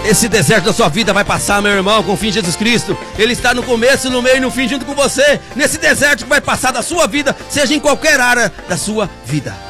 Esse deserto da sua vida vai passar, meu irmão. Confie em Jesus Cristo. Ele está no começo, no meio e no fim junto com você. Nesse deserto que vai passar da sua vida, seja em qualquer área da sua vida.